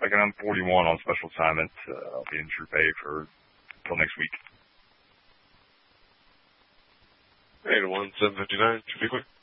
Second on 41 on special assignment. I'll be in Troop A until next week. 8-1, 759, should be quick.